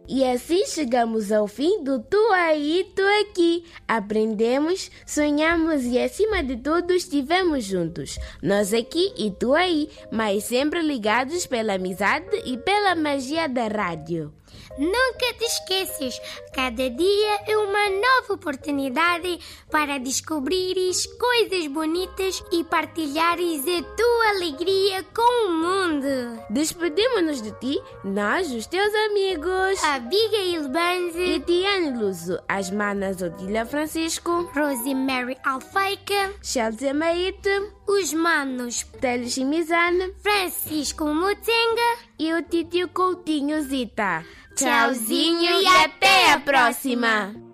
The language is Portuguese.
E assim chegamos ao fim do Tu Aí, Tu Aqui. Aprendemos, sonhamos e acima de tudo estivemos juntos. Nós aqui e tu aí, mas sempre ligados pela amizade e pela magia da rádio. Nunca te esqueças, cada dia é uma nova oportunidade para descobrires coisas bonitas e partilhares a tua alegria com o mundo. Despedimos-nos de ti, nós, os teus amigos Abigail Banzi e Tiane Luso, as manas Odília Francisco, Rosemary Alfaica, Chelsea Maite, os manos Teles Chimizane, Francisco Mutenga e o titio Coutinho Zita. Tchauzinho e até a próxima!